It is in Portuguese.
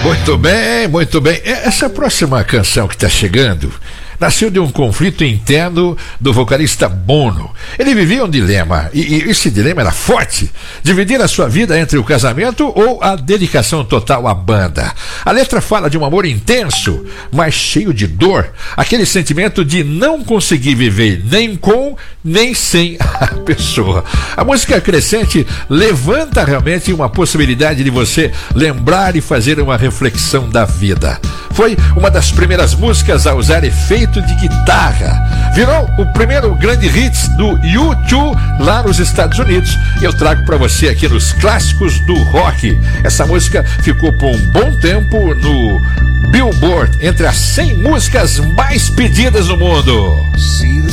Muito bem, muito bem. Essa próxima canção que está chegando nasceu de um conflito interno do vocalista Bono. Ele vivia um dilema, e esse dilema era forte: dividir a sua vida entre o casamento ou a dedicação total à banda. A letra fala de um amor intenso, mas cheio de dor, aquele sentimento de não conseguir viver nem com, nem sem a pessoa. A música Crescente levanta realmente uma possibilidade de você lembrar e fazer uma reflexão da vida. Foi uma das primeiras músicas a usar efeito de guitarra. Virou o primeiro grande hit do U2 lá nos Estados Unidos. E eu trago para você aqui nos clássicos do rock. Essa música ficou por um bom tempo no Billboard, entre as 100 músicas mais pedidas no mundo.